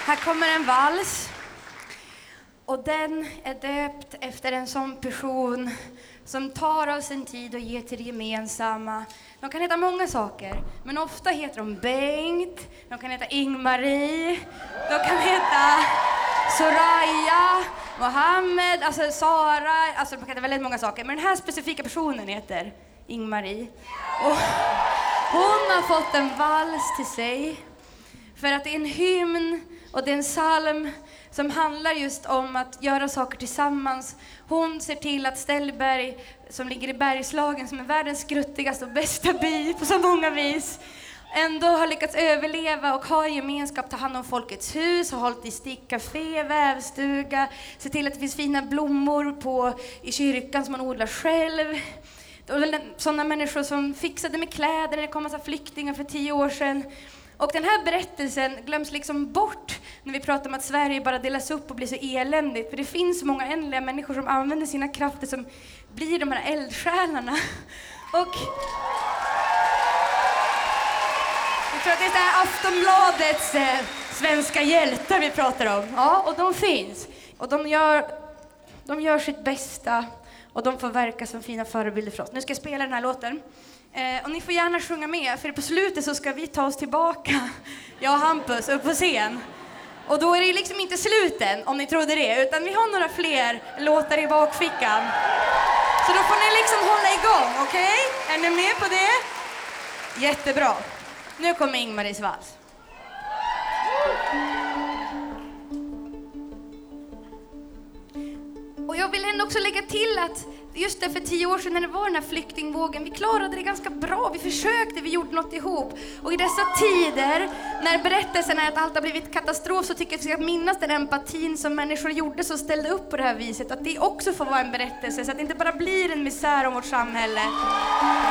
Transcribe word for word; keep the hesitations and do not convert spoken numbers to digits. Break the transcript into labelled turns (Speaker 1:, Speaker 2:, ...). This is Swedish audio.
Speaker 1: Här kommer en vals. Och den är döpt efter en sån person som tar av sin tid och ger till det gemensamma. De kan heta många saker, men ofta heter de Bengt, de kan heta Ingmarie, de kan heta Soraya, Mohammed, alltså Sara, alltså de kan heta väldigt många saker. Men den här specifika personen heter Ingmarie. Och hon har fått en vals till sig för att det är en hymn och det är en psalm som handlar just om att göra saker tillsammans. Hon ser till att Ställberg, som ligger i Bergslagen, som är världens skruttigaste och bästa by på så många vis, ändå har lyckats överleva och ha gemenskap, ta hand om Folkets hus, har hållit i stickcafé, vävstuga, se till att det finns fina blommor på, i kyrkan som man odlar själv. Sådana människor som fixade med kläder när det kom massa flyktingar för tio år sedan. Och den här berättelsen glöms liksom bort när vi pratar om att Sverige bara delas upp och blir så eländigt. För det finns så många ändliga människor som använder sina krafter som blir de här eldstjärnorna. Och jag tror att det är det här Aftonbladets eh, svenska hjältar vi pratar om. Ja, och de finns. Och de gör, de gör sitt bästa och de får verka som fina förebilder för oss. Nu ska jag spela den här låten. Eh, och ni får gärna sjunga med, för på slutet så ska vi ta oss tillbaka, jag och Hampus, upp på scen. Och då är det liksom inte sluten, om ni trodde det, utan vi har några fler låtar i bakfickan. Så då får ni liksom hålla igång, okej? Okay? Är ni med på det? Jättebra. Nu kommer Ingmaries vals. Och jag vill ändå också lägga till att just det, för tio år sedan när det var den här flyktingvågen, vi klarade det ganska bra, vi försökte, vi gjorde något ihop. Och i dessa tider, när berättelsen är att allt har blivit katastrof, så tycker jag att vi ska minnas den empatin som människor gjorde som ställde upp på det här viset. Att det också får vara en berättelse, så att det inte bara blir en misär om vårt samhälle.